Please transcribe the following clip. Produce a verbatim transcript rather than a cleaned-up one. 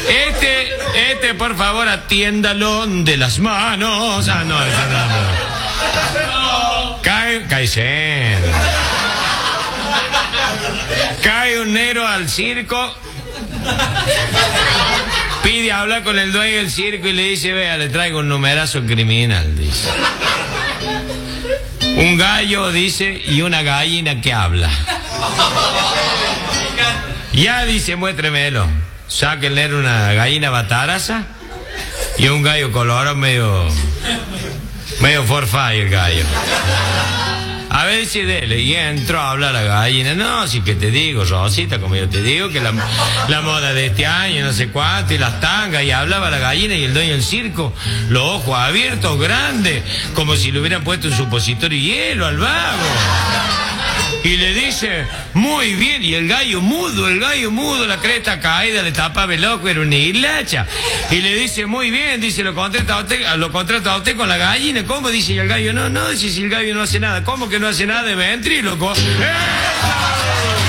Este, este, por favor, atiéndalo de las manos. Ah, no, eso no, no. Cae, cae, cae un negro al circo, pide hablar con el dueño del circo y le dice, vea, le traigo un numerazo criminal, dice. Un gallo, dice, y una gallina que habla. Ya, dice, muéstremelo. Sáquenle una gallina bataraza y un gallo colorado medio, medio forfait el gallo. A ver si dele. Y entró a hablar la gallina. No, sí que te digo, Rosita, como yo te digo, que la, la moda de este año, no sé cuánto, y las tangas, y hablaba la gallina y el dueño del circo, los ojos abiertos, grandes, como si le hubieran puesto un supositorio y hielo al vago. Y le dice, muy bien, y el gallo mudo, el gallo mudo, la cresta caída, le tapaba el ojo, era una hilacha. Y le dice, muy bien, dice, lo contrata a usted, lo contrata a usted con la gallina. ¿Cómo? Dice, y el gallo, no, no, dice, si el gallo no hace nada. ¿Cómo que no hace nada de ventríloco? ¡Eh!